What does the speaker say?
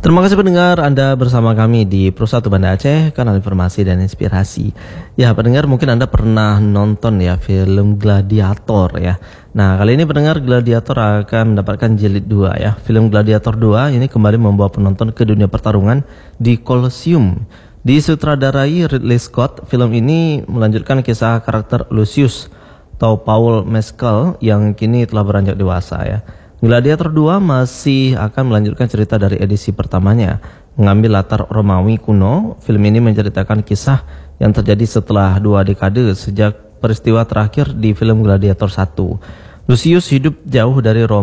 Terima kasih pendengar, Anda bersama kami di Pro 1 Banda Aceh, kanal informasi dan inspirasi. Ya, pendengar, mungkin Anda pernah nonton ya film Gladiator ya. Nah, kali ini pendengar, Gladiator akan mendapatkan jilid 2 ya. Film Gladiator 2 ini kembali membawa penonton ke dunia pertarungan di Colosseum. Disutradarai Ridley Scott, film ini melanjutkan kisah karakter Lucius atau Paul Mescal yang kini telah beranjak dewasa ya. Gladiator 2 masih akan melanjutkan cerita dari edisi pertamanya. Mengambil latar Romawi kuno, film ini menceritakan kisah yang terjadi setelah 2 dekade sejak peristiwa terakhir di film Gladiator 1. Lucius hidup jauh dari Roma